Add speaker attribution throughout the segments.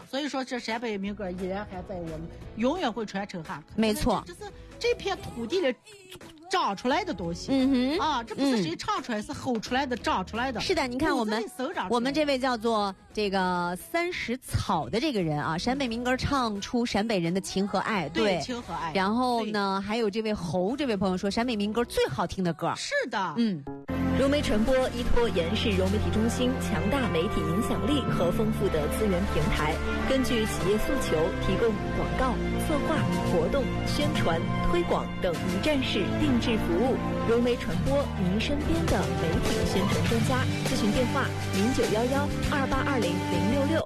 Speaker 1: 所以说这陕北民歌依然还在我们，永远会传承下去。
Speaker 2: 没错，
Speaker 1: 这是这片土地里长出来的东西。这不是谁唱出来，是吼出来的，长出来的。
Speaker 2: 是的，你看我们这位叫做这个30草的这个人啊，陕北民歌唱出陕北人的情和爱，对，
Speaker 1: 情和爱。
Speaker 2: 然后呢，还有这位侯这位朋友说，陕北民歌最好听的歌。
Speaker 1: 是的，
Speaker 3: 融媒传播依托延世融媒体中心强大媒体影响力和丰富的资源平台，根据企业诉求提供广告、策划、活动、宣传、推广等一站式定制服务。融媒传播，您身边的媒体宣传专家。咨询电话：091128200666。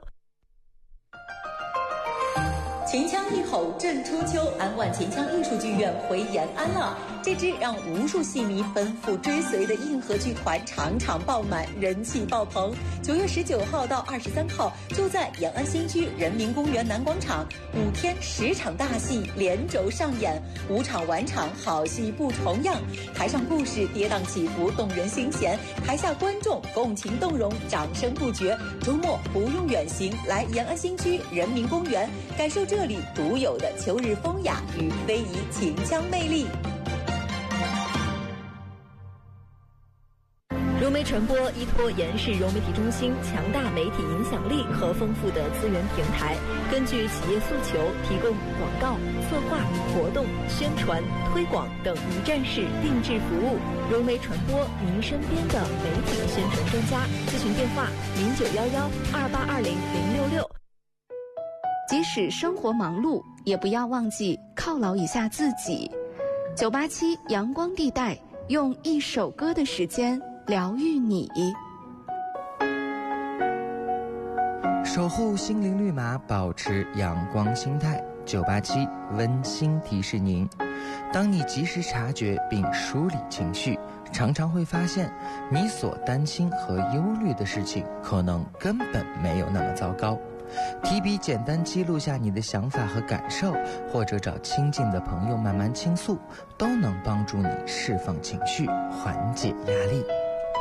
Speaker 3: 秦腔一吼震初秋，安万秦腔艺术剧院回延安了。这支让无数戏迷奔赴追随的硬核剧团场场爆满，人气爆棚。9月19号到23号，就在延安新区人民公园南广场，5天10场大戏连轴上演，5场晚场好戏不重样。台上故事跌宕起伏，动人心弦；台下观众共情动容，掌声不绝。周末不用远行，来延安新区人民公园，感受这里独有的秋日风雅与非遗秦腔魅力。融媒传播依托延世融媒体中心强大媒体影响力和丰富的资源平台，根据企业诉求提供广告、策划、活动、宣传、推广等一站式定制服务。融媒传播，您身边的媒体宣传专家。咨询电话：091128200666。
Speaker 4: 即使生活忙碌，也不要忘记犒劳一下自己。987阳光地带，用一首歌的时间疗愈你，
Speaker 5: 守护心灵绿码，保持阳光心态。987温馨提示您，当你及时察觉并梳理情绪，常常会发现你所担心和忧虑的事情可能根本没有那么糟糕。提笔简单记录下你的想法和感受，或者找亲近的朋友慢慢倾诉，都能帮助你释放情绪，缓解压力。